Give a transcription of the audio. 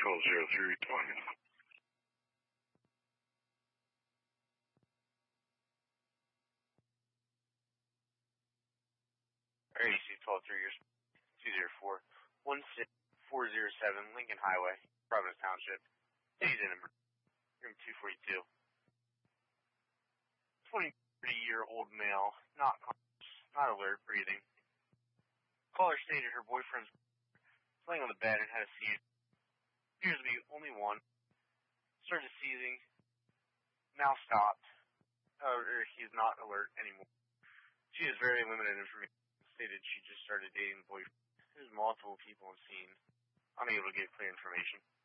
120320. RAC 123, years 204-16407 Lincoln Highway, Providence Township. Data number room 242. 23-year-old male, not conscious, not alert, breathing. Caller stated her boyfriend's laying on the bed and had a seizure. Appears to be only one. Started seizing. Now stopped. However, he's not alert anymore. She has very limited information. Stated she just started dating the boyfriend. There's multiple people on scene. Unable to get clear information.